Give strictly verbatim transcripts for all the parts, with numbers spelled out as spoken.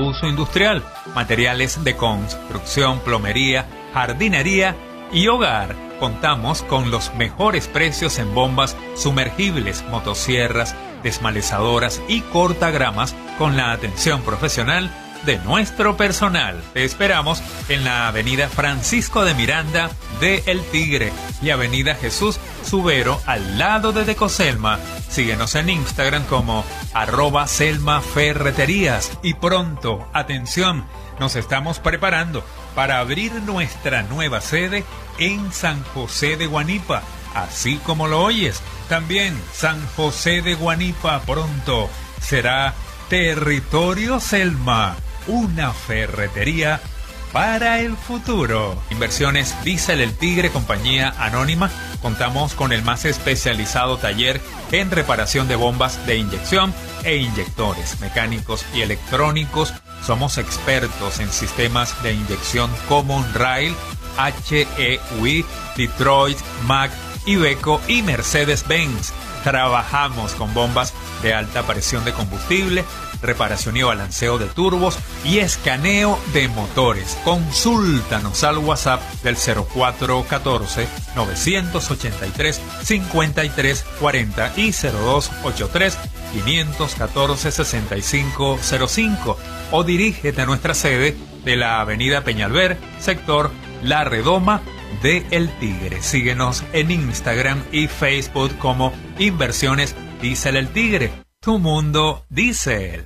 uso industrial, materiales de construcción, plomería, jardinería y hogar. Contamos con los mejores precios en bombas sumergibles, motosierras, desmalezadoras y cortagramas con la atención profesional de nuestro personal. Te esperamos en la avenida Francisco de Miranda de El Tigre y avenida Jesús Subero al lado de Decoselma. Síguenos en Instagram como arroba Selma Ferreterías. Y pronto, atención, nos estamos preparando para abrir nuestra nueva sede en San José de Guanipa, así como lo oyes. También San José de Guanipa pronto será Territorio Selma, una ferretería para el futuro. Inversiones Diesel El Tigre, compañía anónima. Contamos con el más especializado taller en reparación de bombas de inyección e inyectores mecánicos y electrónicos. Somos expertos en sistemas de inyección Common Rail, H E U I, Detroit, Mack, Iveco y Mercedes-Benz. Trabajamos con bombas de alta presión de combustible, reparación y balanceo de turbos y escaneo de motores. Consúltanos al WhatsApp del cero cuatro uno cuatro, nueve ocho tres, cinco tres cuatro cero y cero dos ocho tres, cinco uno cuatro, seis cinco cero cinco o dirígete a nuestra sede de la avenida Peñalver, sector La Redoma de El Tigre. Síguenos en Instagram y Facebook como Inversiones Diesel El Tigre. Tu mundo Diesel.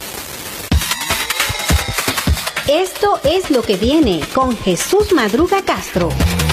Esto es lo que viene con Jesús Madruga Castro.